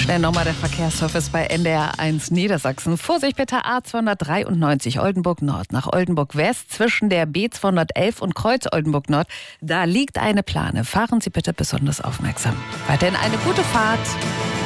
Schnell nochmal der Verkehrsservice bei NDR 1 Niedersachsen. Vorsicht bitte A293 Oldenburg Nord nach Oldenburg West zwischen der B211 und Kreuz Oldenburg Nord. Da liegt eine Plane. Fahren Sie bitte besonders aufmerksam. Weiterhin eine gute Fahrt.